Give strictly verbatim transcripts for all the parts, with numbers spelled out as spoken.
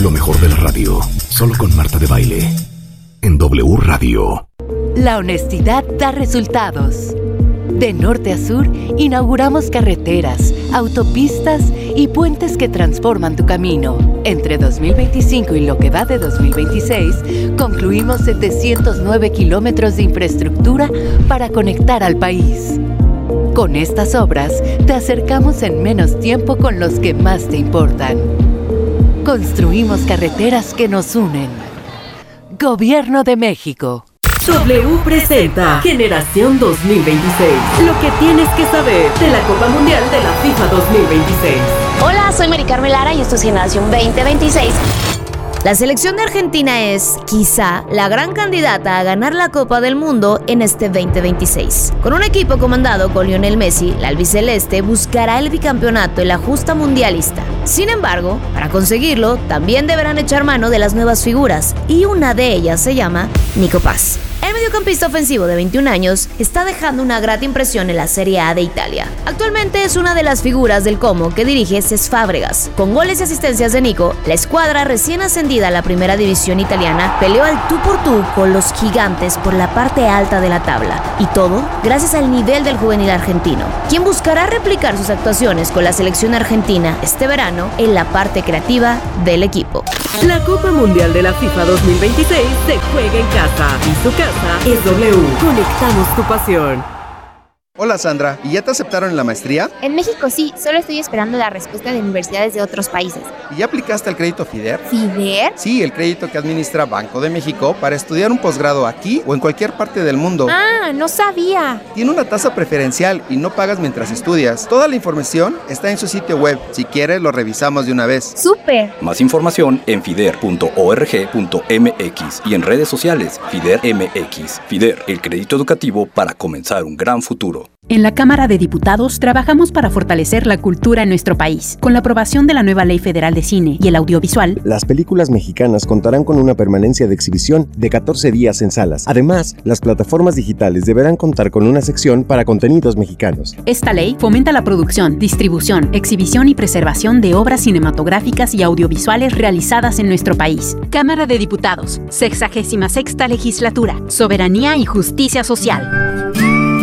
Lo mejor de la radio, solo con Marta de Baile, en W Radio. La honestidad da resultados. De norte a sur, inauguramos carreteras, autopistas y puentes que transforman tu camino. Entre dos mil veinticinco y lo que va de dos mil veintiséis, concluimos setecientos nueve kilómetros de infraestructura para conectar al país. Con estas obras, te acercamos en menos tiempo con los que más te importan. Construimos carreteras que nos unen. Gobierno de México. W presenta Generación dos mil veintiséis. Lo que tienes que saber de la Copa Mundial de la FIFA dos mil veintiséis. Hola, soy Mari Carmen Lara y esto es Generación veinte veintiséis. La selección de Argentina es, quizá, la gran candidata a ganar la Copa del Mundo en este veinte veintiséis. Con un equipo comandado con Lionel Messi, la albiceleste buscará el bicampeonato en la justa mundialista. Sin embargo, para conseguirlo, también deberán echar mano de las nuevas figuras, y una de ellas se llama Nico Paz. El mediocampista ofensivo de veintiún años está dejando una grata impresión en la Serie A de Italia. Actualmente es una de las figuras del Como que dirige Cesc Fábregas. Con goles y asistencias de Nico, la escuadra recién ascendida a la primera división italiana peleó al tú por tú con los gigantes por la parte alta de la tabla. Y todo gracias al nivel del juvenil argentino, quien buscará replicar sus actuaciones con la selección argentina este verano en la parte creativa del equipo. La Copa Mundial de la FIFA dos mil veintiséis se juega en casa y su casa es W. Conectamos tu pasión. Hola Sandra, ¿y ya te aceptaron en la maestría? En México sí, solo estoy esperando la respuesta de universidades de otros países. ¿Y ya aplicaste al crédito FIDER? ¿FIDER? Sí, el crédito que administra Banco de México para estudiar un posgrado aquí o en cualquier parte del mundo. Ah, no sabía. Tiene una tasa preferencial y no pagas mientras estudias. Toda la información está en su sitio web. Si quieres, lo revisamos de una vez. ¡Súper! Más información en fider punto org punto m x y en redes sociales FIDER M X. FIDER, el crédito educativo para comenzar un gran futuro. En la Cámara de Diputados trabajamos para fortalecer la cultura en nuestro país. Con la aprobación de la nueva Ley Federal de Cine y el Audiovisual, las películas mexicanas contarán con una permanencia de exhibición de catorce días en salas. Además, las plataformas digitales deberán contar con una sección para contenidos mexicanos. Esta ley fomenta la producción, distribución, exhibición y preservación de obras cinematográficas y audiovisuales realizadas en nuestro país. Cámara de Diputados, sexagésima sexta Legislatura, Soberanía y Justicia Social.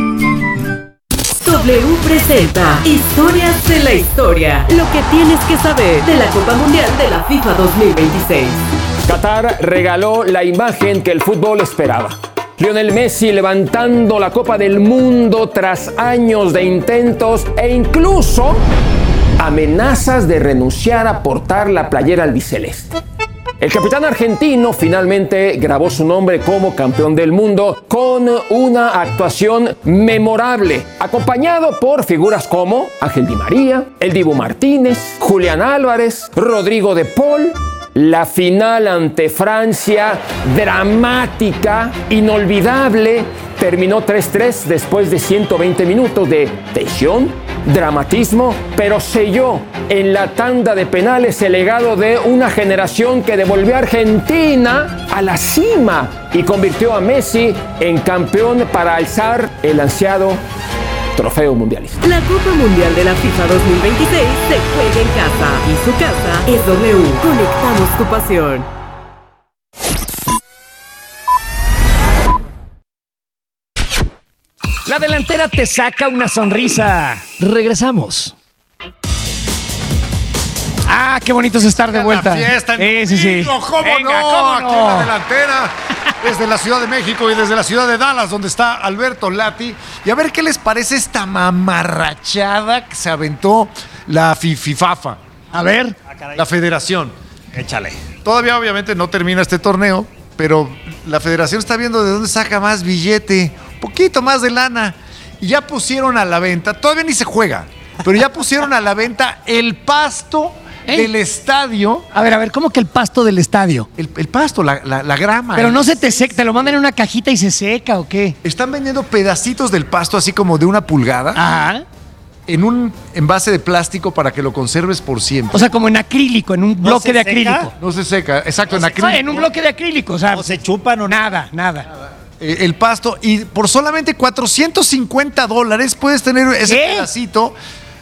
W presenta Historias de la Historia. Lo que tienes que saber de la Copa Mundial de la FIFA dos mil veintiséis. Qatar regaló la imagen que el fútbol esperaba. Lionel Messi levantando la Copa del Mundo tras años de intentos e incluso amenazas de renunciar a portar la playera albiceleste. El capitán argentino finalmente grabó su nombre como campeón del mundo con una actuación memorable, acompañado por figuras como Ángel Di María, el Dibu Martínez, Julián Álvarez, Rodrigo de Paul. La final ante Francia, dramática, inolvidable, terminó tres tres después de ciento veinte minutos de tensión, dramatismo, pero selló en la tanda de penales el legado de una generación que devolvió a Argentina a la cima y convirtió a Messi en campeón para alzar el ansiado trofeo mundialista. La Copa Mundial de la FIFA dos mil veintiséis se juega en casa y su casa es W. Conectamos tu pasión. La delantera te saca una sonrisa. Regresamos. Ah, qué bonito es estar de vuelta. La fiesta en eh, sí, sí. ¿Cómo Venga, no? ¿cómo Aquí no? en la delantera, desde la Ciudad de México y desde la ciudad de Dallas, donde está Alberto Lati. Y a ver qué les parece esta mamarrachada que se aventó la FIFAFA. A ver. La federación. Échale. Todavía obviamente no termina este torneo, pero la federación está viendo de dónde saca más billete, un poquito más de lana. Y ya pusieron a la venta, todavía ni se juega, pero ya pusieron a la venta el pasto ¿Eh? del estadio. A ver, a ver, ¿cómo que el pasto del estadio? El, el pasto, la, la, la grama. Pero no se te seca, ¿te lo mandan en una cajita y se seca o qué? Están vendiendo pedacitos del pasto así como de una pulgada. Ajá. En un envase de plástico para que lo conserves por siempre. O sea, como en acrílico, en un bloque de seca? acrílico. No se seca, exacto, no en se, acrílico. O sea, en un bloque de acrílico, o sea. No se chupan o nada, nada. nada. Eh, el pasto, y por solamente cuatrocientos cincuenta dólares puedes tener ese ¿Qué? pedacito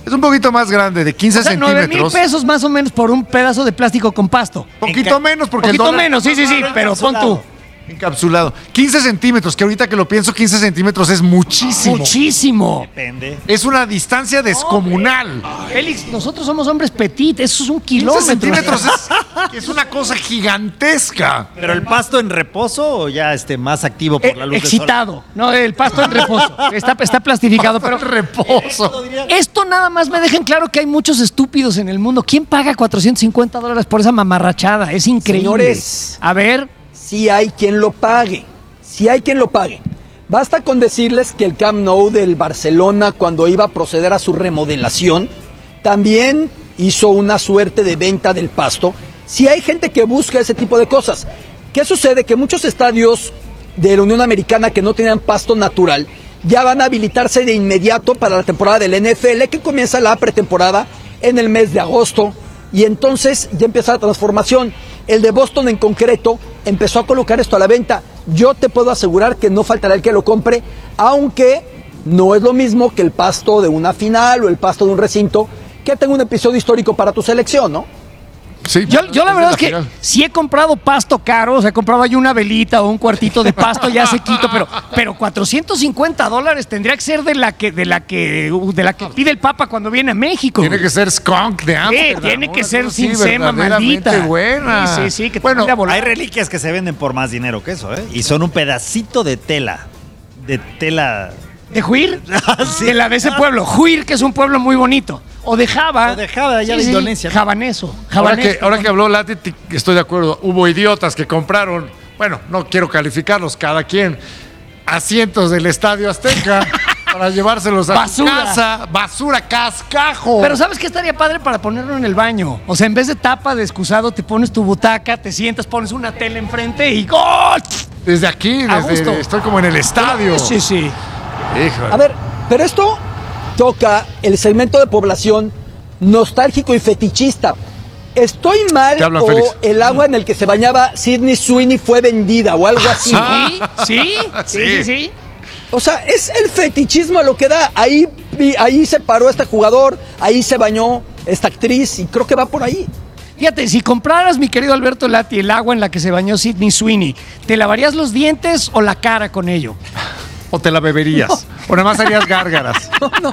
Es un poquito más grande, de quince O sea, centímetros. nueve mil pesos más o menos por un pedazo de plástico con pasto. Poquito menos, porque Poquito el dólar... menos, sí, sí, sí, pero pon tú. Encapsulado. quince centímetros, que ahorita que lo pienso, quince centímetros es muchísimo. Muchísimo. Depende. Es una distancia descomunal. Félix, nosotros somos hombres petit, eso es un quince kilómetro. centímetros es, es una cosa gigantesca. ¿Pero el pasto en reposo o ya este, más activo por Eh, la luz excitado. del sol? No, el pasto en reposo. Está, está plastificado, pero reposo. Esto nada más me deja en claro que hay muchos estúpidos en el mundo. ¿Quién paga cuatrocientos cincuenta dólares por esa mamarrachada? Es increíble. Señores, a ver. Sí hay quien lo pague. Sí hay quien lo pague. Basta con decirles que el Camp Nou del Barcelona, cuando iba a proceder a su remodelación, también hizo una suerte de venta del pasto. Sí hay gente que busca ese tipo de cosas. ¿Qué sucede? Que muchos estadios de la Unión Americana que no tenían pasto natural ya van a habilitarse de inmediato para la temporada del N F L, que comienza la pretemporada en el mes de agosto. Y entonces ya empieza la transformación. El de Boston en concreto empezó a colocar esto a la venta. Yo te puedo asegurar que no faltará el que lo compre, aunque no es lo mismo que el pasto de una final o el pasto de un recinto, que tenga un episodio histórico para tu selección, ¿no? Sí, yo, yo la verdad la es que final. sí he comprado pasto caro, o sea, he comprado ahí una velita o un cuartito de pasto ya sequito, pero, pero cuatrocientos cincuenta dólares tendría que ser de la que, de la que, de la que pide el Papa cuando viene a México. Tiene que ser skunk de Amsterdam. Sí, tiene que una ser cosa sin así, sema, verdaderamente maldita. buena. Sí, sí, sí, que te bueno, mande a volar. Hay reliquias que se venden por más dinero que eso, ¿eh? Y son un pedacito de tela. De tela. ¿De Huir? De la de ese pueblo. Huir, que es un pueblo muy bonito. O de Java. O de Java, allá de Indonesia, ¿no? Javaneso. Ahora Javaneso. que, ahora que habló Lati, t- estoy de acuerdo. Hubo idiotas que compraron, bueno, no quiero calificarlos, cada quien, asientos del Estadio Azteca para llevárselos a Basura. su casa. Basura, cascajo. Pero ¿sabes qué estaría padre para ponerlo en el baño? O sea, en vez de tapa de excusado, te pones tu butaca, te sientas, pones una tele enfrente y ¡gol! Desde aquí, A desde, gusto. estoy como en el estadio. Sí, sí. Híjole. A ver, pero esto toca el segmento de población nostálgico y fetichista. ¿Estoy mal Te hablan, o Félix. el agua en el que se bañaba Sydney Sweeney fue vendida o algo así? Sí, sí, sí, sí, sí. O sea, es el fetichismo a lo que da. Ahí, ahí se paró este jugador, ahí se bañó esta actriz y creo que va por ahí. Fíjate, si compraras, mi querido Alberto Lati, el agua en la que se bañó Sydney Sweeney, ¿te lavarías los dientes o la cara con ello? O te la beberías. O nada más harías gárgaras.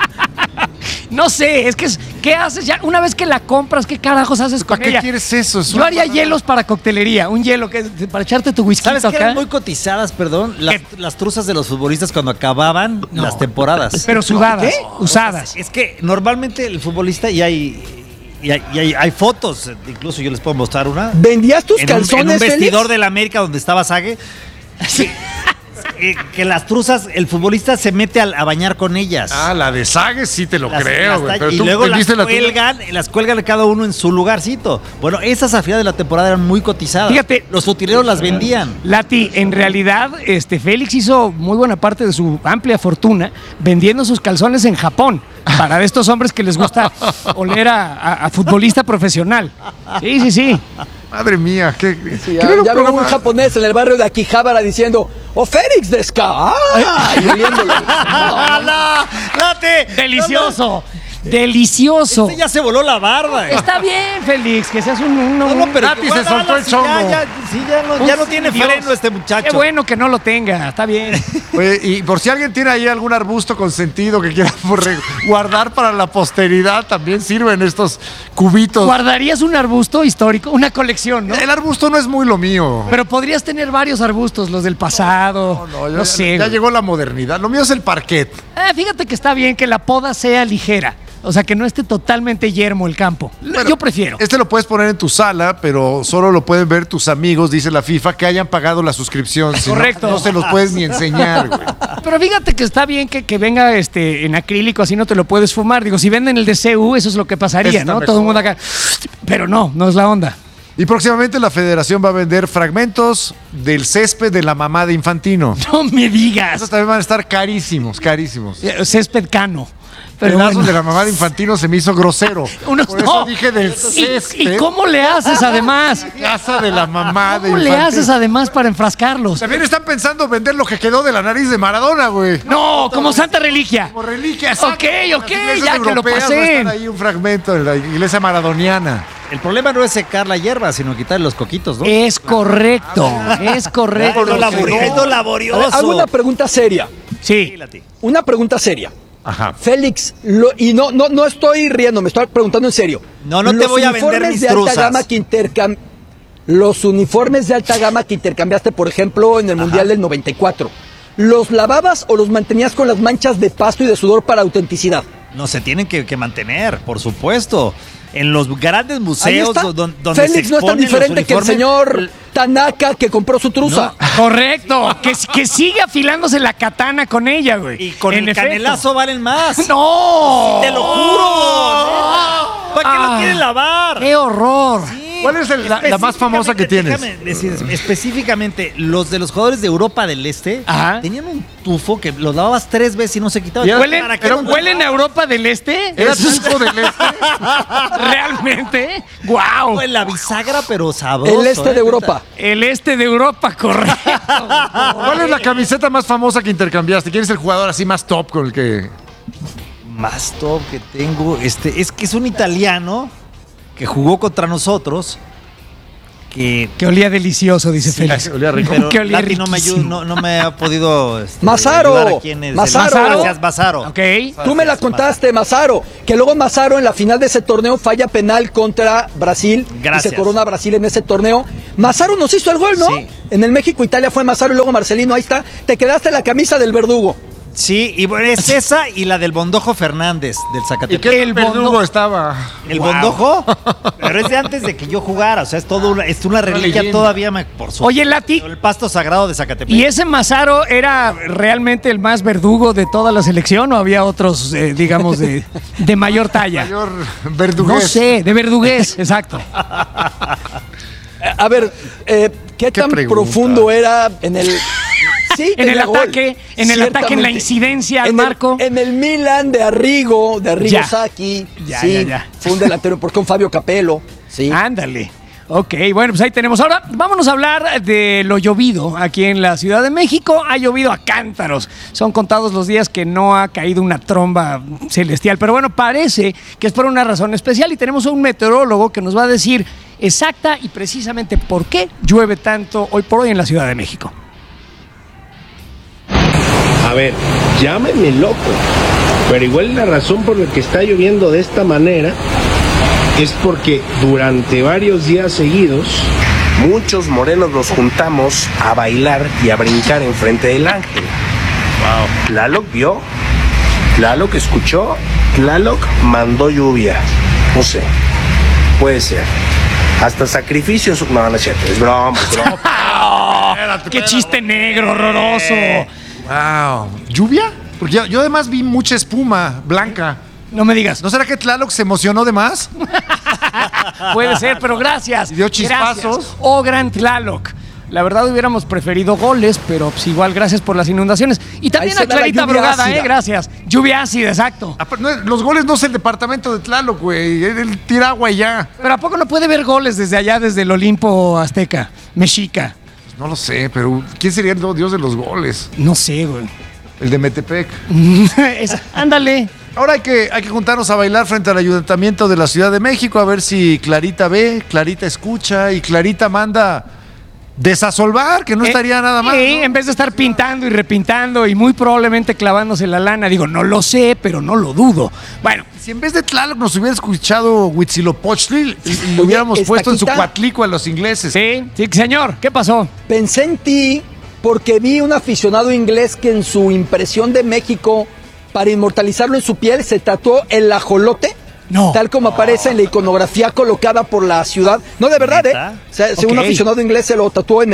No sé, es que es, ¿qué haces ya? Una vez que la compras, ¿qué carajos haces con ¿Para qué ella? quieres eso? Es Yo una haría banana. hielos para coctelería, un hielo que para echarte tu whisky ¿Sabes qué acá. eran muy cotizadas, perdón? Las, las truzas de los futbolistas cuando acababan No. las temporadas. Pero sudadas, ¿Qué? usadas. Es que normalmente el futbolista y hay... Y hay, y hay, hay fotos, incluso yo les puedo mostrar una. ¿Vendías tus en un, calzones, en un vestidor Félix? del América donde estaba Sague. Eh, que las truzas, el futbolista se mete a, a bañar con ellas. Ah, la de Sague sí te lo Las- creo, las güey. talla- Pero y tú luego las vendiste la tuya. cuelgan, las cuelgan cada uno en su lugarcito. Bueno, esas a final de la temporada eran muy cotizadas. Fíjate. Los utileros las vendían. Lati, en realidad, este Félix hizo muy buena parte de su amplia fortuna vendiendo sus calzones en Japón. Para estos hombres que les gusta oler a, a- a futbolista profesional. Sí, sí, sí. Madre mía, qué. Sí, ¿qué ya era un ya veo un programa? japonés en el barrio de Akihabara diciendo ¡Oh, Félix de Ska! ¡Ah! Y oliéndolo. ¡Hala! ¡Late! Delicioso. Delicioso. Este ya se voló la barba. eh. Está bien, Félix, que seas un... un- No, no, pero Lati se igual, soltó ala, el sí, chongo. Ya, ya, sí, ya no, ya no Un tiene Dios. freno este muchacho. Qué bueno que no lo tenga, está bien. Oye, y por si alguien tiene ahí algún arbusto consentido que quiera por re- guardar para la posteridad, también sirven estos cubitos. ¿Guardarías un arbusto histórico? Una colección, ¿no? El arbusto no es muy lo mío. Pero podrías tener varios arbustos, los del pasado. No, No, ya, sé. ya güey. llegó la modernidad. Lo mío es el parquet. Ah, fíjate que está bien que la poda sea ligera. O sea, que no esté totalmente yermo el campo. Bueno, Yo prefiero. Este lo puedes poner en tu sala, pero solo lo pueden ver tus amigos, dice la FIFA, que hayan pagado la suscripción. Si no, Correcto. No, se los puedes ni enseñar, güey. Pero fíjate que está bien que, que venga este en acrílico, así no te lo puedes fumar. Digo, si venden el de C U, eso es lo que pasaría, Está ¿no? mejor. Todo el mundo acá. Pero no, no es la onda. Y próximamente la federación va a vender fragmentos del césped de la mamá de Infantino. No me digas. Esos también van a estar carísimos, carísimos. Eh, Césped cano. Pero pedazos bueno. de la mamá de Infantino se me hizo grosero. Unos, Por eso no. dije del césped. ¿Y, ¿Y cómo le haces además? Casa de la mamá de ¿Cómo Infantino? le haces además para enfrascarlos? También están pensando vender lo que quedó de la nariz de Maradona, güey. No, como Santa Reliquia. Como reliquia, exacto. Ok, ok, ya que lo pasé. Ahí un fragmento de la iglesia maradoniana. El problema no es secar la hierba, sino quitar los coquitos, ¿no? Es correcto, es correcto. Es laborioso. laborioso. Hago una pregunta seria. Sí. Una pregunta seria. Ajá. Félix, lo, y no, no, no estoy riendo, me estoy preguntando en serio. No, no te voy a vender mis de truzas. alta gama que intercam... Los uniformes de alta gama que intercambiaste, por ejemplo, en el Ajá. Mundial del noventa y cuatro, ¿los lavabas o los mantenías con las manchas de pasto y de sudor para autenticidad? No, se tienen que, que mantener, por supuesto. En los grandes museos donde, donde Félix se no es tan diferente que el señor Tanaka que compró su truza. No, correcto, que, que sigue afilándose la katana con ella, güey. Y con en el efecto. canelazo valen más. ¡No! ¡Te lo juro! ¿Para qué Ah, lo quieren lavar? ¡Qué horror! Sí. ¿Cuál es el, la, la más famosa que tienes? Déjame decir, específicamente, los de los jugadores de Europa del Este Ajá. tenían un tufo que los lavabas tres veces y no se quitaba. ¿Huelen, pero ¿huelen a Europa del Este? ¿Era tufo del Este? ¿Realmente? ¡Guau! Wow. La bisagra, pero sabroso. El este ¿eh? de Europa. El este de Europa, correcto. ¿Cuál es la camiseta más famosa que intercambiaste? ¿Quién es el jugador así más top con el que...? Más top que tengo, este, es que es un italiano que jugó contra nosotros. Que, que olía delicioso, dice sí, Félix. Olía rico. Pero que olía Lati no me, ayuda, no, no me ha podido este, Mazaro, ayudar a quién es. Mazaro. Gracias, Mazaro. Okay. Tú me la contaste, Mazaro. Que luego Mazaro en la final de ese torneo falla penal contra Brasil. Gracias. Y se corona Brasil en ese torneo. Mazaro nos hizo el gol, ¿no? Sí. En el México-Italia fue Mazaro y luego Marcelino. Ahí está. Te quedaste la camisa del verdugo. Sí, y es esa y la del Bondojo Fernández, del Zacatepec. ¿Y qué el verdugo estaba? ¿El wow. Bondojo? Pero es de antes de que yo jugara, o sea, es todo una, es una reliquia una todavía, me, por supuesto. Oye, Lati. El pasto sagrado de Zacatepec. ¿Y ese Mazaro era realmente el más verdugo de toda la selección o había otros, eh, digamos, de, de mayor talla? Mayor verdugués. No sé, de verdugués, exacto. A ver, eh, ¿qué, ¿qué tan pregunta? profundo era en el... Sí, en el gol. ataque, en el ataque, en la incidencia, en Marco. El, en el Milan de Arrigo, de Arrigo ya. Sacchi. Ya, sí, ya, ya. Fue un delantero por con Fabio Capello. Sí. Ándale. Ok, bueno, pues ahí tenemos. Ahora vámonos a hablar de lo llovido aquí en la Ciudad de México. Ha llovido a cántaros. Son contados los días que no ha caído una tromba celestial. Pero bueno, parece que es por una razón especial y tenemos a un meteorólogo que nos va a decir exacta y precisamente por qué llueve tanto hoy por hoy en la Ciudad de México. A ver, llámenme loco, pero igual la razón por la que está lloviendo de esta manera es porque durante varios días seguidos muchos morenos nos juntamos a bailar y a brincar enfrente del ángel. Wow. Tlaloc vio, Tlaloc escuchó, Tlaloc mandó lluvia. No sé, puede ser. Hasta sacrificios. No, no es cierto, es broma, es broma. Oh, ¡qué chiste negro, horroroso! Wow. ¿Lluvia? Porque yo, yo además vi mucha espuma blanca. No me digas. ¿No será que Tlaloc se emocionó de más? Puede ser, pero gracias. Y dio chispazos. Gracias. Oh, gran Tlaloc. La verdad hubiéramos preferido goles, pero pues igual gracias por las inundaciones. Y también a Clarita Brugada, eh, gracias. Lluvia ácida, exacto. Los goles no es el departamento de Tlaloc, güey. Él tira agua y ya. Pero ¿a poco no puede ver goles desde allá, desde el Olimpo Azteca, Mexica? Pues no lo sé, pero ¿quién sería el dios de los goles? No sé, güey. El de Metepec. Ándale. Ahora hay que, hay que juntarnos a bailar frente al Ayuntamiento de la Ciudad de México a ver si Clarita ve, Clarita escucha y Clarita manda desasolvar, que no eh, estaría nada mal. Sí, ¿no? En vez de estar pintando y repintando y muy probablemente clavándose la lana, digo, no lo sé, pero no lo dudo. Bueno. Si en vez de Tlaloc nos hubiera escuchado Huitzilopochtli, y lo hubiéramos Estaquita. puesto en su cuatlico a los ingleses. Sí, sí, señor, ¿qué pasó? Pensé en ti porque vi un aficionado inglés que en su impresión de México, para inmortalizarlo en su piel, se tatuó el ajolote. No. Tal como no. aparece en la iconografía colocada por la ciudad. No, de verdad, ¿eh? O sea, okay. Un aficionado inglés se lo tatuó en el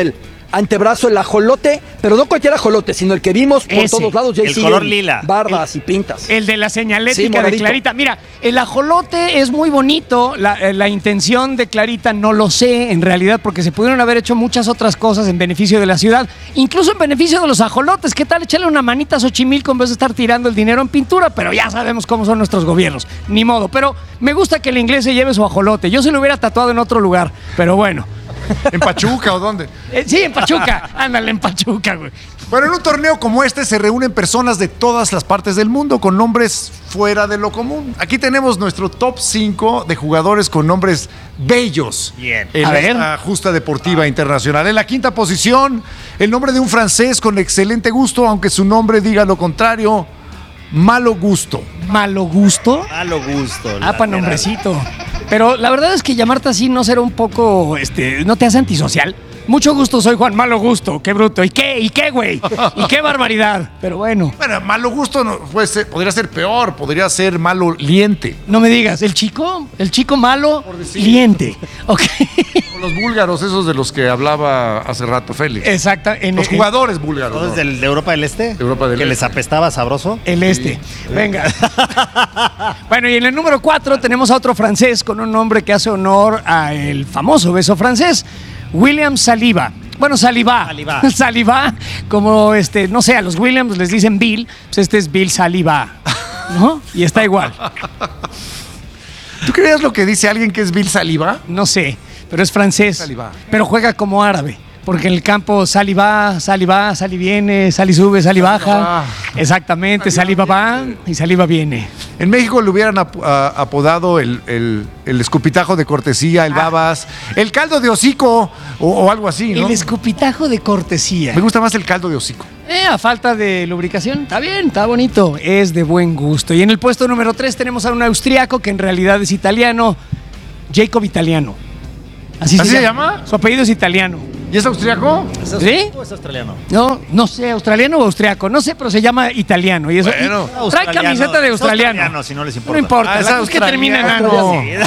antebrazo el ajolote, pero no cualquier ajolote, sino el que vimos por Ese, todos lados. Ya el color lila. Barbas y pintas. El de la señalética Sí, de moradito. Clarita. Mira, el ajolote es muy bonito. La, eh, la intención de Clarita no lo sé, en realidad, porque se pudieron haber hecho muchas otras cosas en beneficio de la ciudad, incluso en beneficio de los ajolotes. ¿Qué tal echarle una manita a Xochimilco en vez de estar tirando el dinero en pintura? Pero ya sabemos cómo son nuestros gobiernos. Ni modo. Pero me gusta que el inglés se lleve su ajolote. Yo se lo hubiera tatuado en otro lugar, pero bueno. ¿En Pachuca o dónde? Eh, sí, en Pachuca. Ándale, en Pachuca, güey. Bueno, en un torneo como este se reúnen personas de todas las partes del mundo con nombres fuera de lo común. Aquí tenemos nuestro top cinco de jugadores con nombres bellos. Bien. En A ver. esta justa deportiva internacional. En la quinta posición, el nombre de un francés con excelente gusto, aunque su nombre diga lo contrario, malo gusto. ¿Malo gusto? Malo gusto. Ah, para nombrecito. Pero la verdad es que llamarte así no será un poco, este, ¿no te hace antisocial? Mucho gusto, soy Juan, malo gusto, qué bruto. ¿Y qué? ¿Y qué, güey? ¿Y qué barbaridad? Pero bueno. Bueno, malo gusto no, puede ser- podría ser peor, podría ser malo liente. No me digas, ¿el chico? ¿El chico malo? Liente. Ok. Como los búlgaros, esos de los que hablaba hace rato Félix. Exacto. En, Los en- jugadores búlgaros. ¿Todos ¿no? del- de Europa del Este? Europa del que Este. les apestaba sabroso. El este. Venga. Bueno, y en el número cuatro tenemos a otro francés con un nombre que hace honor al famoso beso francés, William Saliba. Bueno, Saliba. Saliba. Saliba, como este, no sé, a los Williams les dicen Bill, pues este es Bill Saliba, ¿no? Y está igual. ¿Tú creías lo que dice alguien que es Bill Saliba? No sé, pero es francés. Saliba. Pero juega como árabe. Porque en el campo sal y va, sal y va, sal y viene, sal y sube, sal y baja. Exactamente, sal y va, va y sal y va viene. En México le hubieran ap- a- apodado el, el- el escupitajo de cortesía, el babas, el caldo de hocico o, o algo así, ¿no? El escupitajo de cortesía. Me gusta más el caldo de hocico. Eh, a falta de lubricación, está bien, está bonito, es de buen gusto. Y en el puesto número tres tenemos a un austriaco que en realidad es italiano, Jacob Italiano. Así, ¿Así se llama? Su apellido es italiano. ¿Y es austriaco? ¿Es ¿Sí? ¿O es australiano? No, no sé, australiano o austriaco, no sé, pero se llama italiano. Y eso, Bueno. y trae Australiano, camiseta de es australiano. australiano, si no les importa. No importa, Ah, es la cosa es que termina en ano. australiano.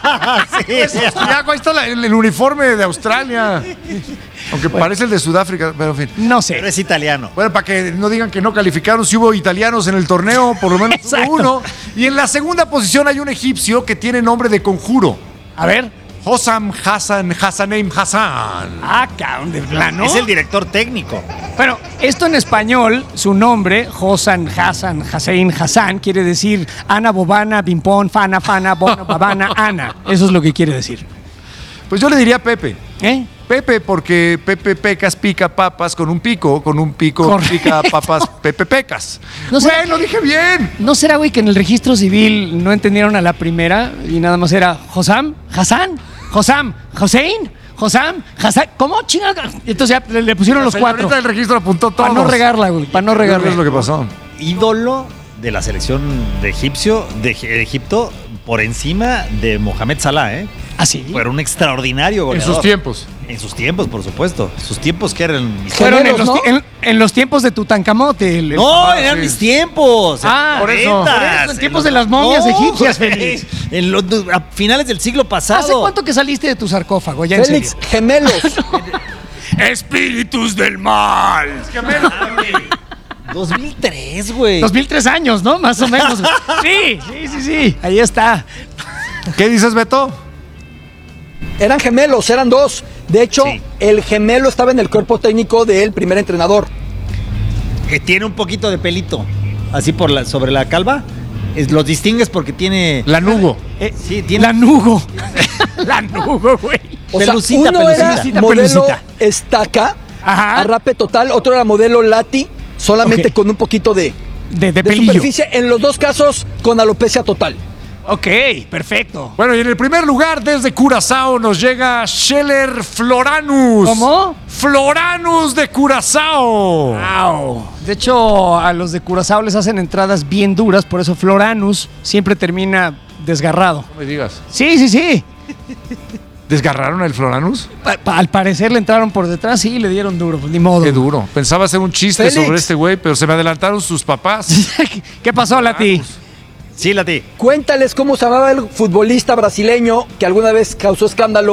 Sí, Es sí. austriaco, ahí está la- el, el uniforme de Australia. Aunque parece el de Sudáfrica, pero en fin. No sé. Pero es italiano. Bueno, para que no digan que no calificaron, si hubo italianos en el torneo, por lo menos hubo Exacto. uno. Y en la segunda posición hay un egipcio que tiene nombre de conjuro. A ver. Hossam Hassan Hassaneim Hassan. Ah, cabrón, de plano. Es el director técnico. Bueno, esto en español, su nombre, Hosan Hassan, Hassein Hassan, quiere decir Ana Bobana, Bimpón, Fana, Fana, Bona, Babana, Ana. Eso es lo que quiere decir. Pues yo le diría Pepe. ¿Eh? Pepe, porque Pepe Pecas pica papas con un pico, con un pico Correcto. pica papas Pepe Pecas. No sé. Güey, lo dije bien. ¿No será, güey, que en el registro civil no entendieron a la primera y nada más era Hosam, Hassan, Hosam, Hossein, Hosam, Hassan? ¿Cómo chingada? Entonces ya le, le pusieron los cuatro. Ahorita el registro apuntó todo. Para no regarla, güey, para no regarla. Es lo que pasó. Ídolo de la selección de egipcio, de Eg- Egipto, por encima de Mohamed Salah, ¿eh? ¿Ah, sí? Fue un extraordinario En goleador. sus tiempos. En sus tiempos, por supuesto. Sus tiempos que eran... Fueron en Gemelos, los, ¿no? ti- en, en los tiempos de Tutankamote. el- el- No, Ah, eran sí. mis tiempos. Ah, por eso. Por eso, en tiempos de las momias egipcias, Félix. En los, a finales del siglo pasado. ¿Hace cuánto que saliste de tu sarcófago? Ya en Félix, serio. gemelos. Espíritus del mal. dos mil tres, güey. dos mil tres años, ¿no? Más o menos. Sí, sí, sí, sí. Ahí está. ¿Qué dices, Beto? Eran gemelos, eran dos. De hecho, Sí. el gemelo estaba en el cuerpo técnico del primer entrenador. Que tiene un poquito de pelito. Así por la, sobre la calva. Es- los distingues porque tiene. Lanugo. Eh, Sí, tiene. Lanugo. Lanugo, güey. O Pelucita, sea, uno pelucita. era modelo Pelucita. estaca, Ajá. arrape total, otro era modelo lati, solamente Ok. con un poquito de, De, de de pelillo. superficie. En los dos casos, con alopecia total. Ok, perfecto. Bueno, y en el primer lugar, desde Curazao, nos llega Scheller Floranus. ¿Cómo? Floranus de Curazao. Wow. De hecho, a los de Curazao les hacen entradas bien duras, por eso Floranus siempre termina desgarrado. No me digas. Sí, sí, sí. ¿Desgarraron al Floranus? Pa- pa- al parecer le entraron por detrás y le dieron duro, pues ni modo. Qué duro. Pensaba hacer un chiste Félix. sobre este güey, pero se me adelantaron sus papás. ¿Qué pasó, Lati? Sí, Lati. Cuéntales cómo se llamaba el futbolista brasileño que alguna vez causó escándalo,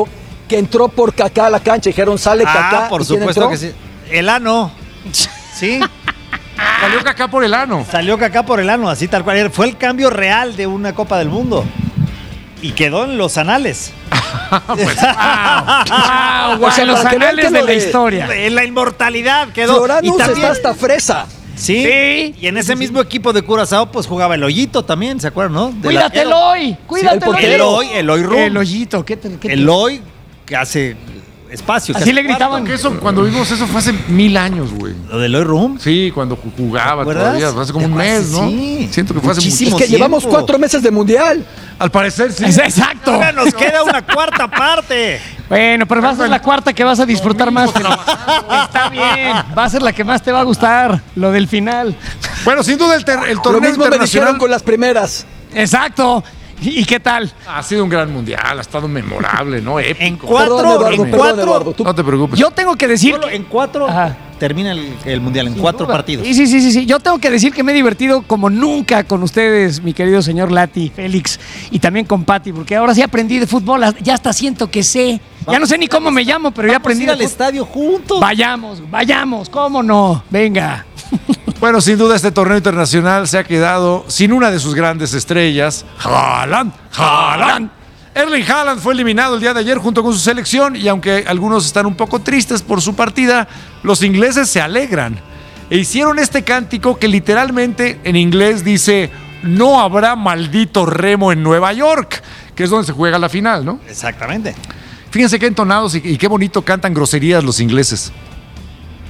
que entró por Kaká a la cancha. Dijeron, sale Kaká. Ah, por ¿Y quién supuesto entró? que sí. El ano. Sí. Salió Kaká por el ano. Salió Kaká por el ano, así tal cual. Fue el cambio real de una Copa del Mundo. Y quedó en los anales. Pues, wow, wow, o sea, los anales de la historia. En la inmortalidad quedó. Florano está hasta fresa. ¿Sí? Sí. Y en ese mismo equipo de Curazao, pues jugaba el Hoyito también, ¿se acuerdan, no? De Cuídate, Eloy. Cuídate, el Eloy. Eloy Rum. El Hoyito. ¿Qué te, qué te... Eloy, que hace espacio. Así le gritaban. Que eso, cuando vimos eso fue hace mil años, güey. ¿Lo de Eloy Rum? Sí, cuando jugaba todavía. Hace como un mes, ¿no? Sí. Siento que fue hace Muchísimo muchísimo Es que tiempo. llevamos cuatro meses de mundial. Al parecer, sí. Exacto. Ahora nos queda una cuarta parte. Bueno, pero va a ser la cuarta que vas a disfrutar más. Está bien. Va a ser la que más te va a gustar. Lo del final. Bueno, sin duda el, ter- el Lo torneo mismo me internacional dijeron con las primeras. Exacto. ¿Y qué tal? ha sido un gran mundial, ha estado memorable, ¿no? Épico. En cuatro, Perdón, Eduardo, en perdón, cuatro. Eduardo, tú- No te preocupes. Yo tengo que decir. Solo que- en cuatro Ajá. termina el, el mundial, en cuatro duda. partidos. Sí, sí, sí, sí, sí. Yo tengo que decir que me he divertido como nunca con ustedes, mi querido señor Lati, Félix, y también con Pati, porque ahora sí aprendí de fútbol, ya hasta siento que sé. Ya no sé ni cómo me llamo, pero ya Vamos a aprendí ir de al fútbol. estadio juntos. Vayamos, vayamos, ¿cómo no? Venga. Bueno, sin duda este torneo internacional se ha quedado sin una de sus grandes estrellas. Haaland, Haaland. Erling Haaland fue eliminado el día de ayer junto con su selección y aunque algunos están un poco tristes por su partida, los ingleses se alegran e hicieron este cántico que literalmente en inglés dice no habrá maldito remo en Nueva York, que es donde se juega la final, ¿no? Exactamente. Fíjense qué entonados y, y qué bonito cantan groserías los ingleses.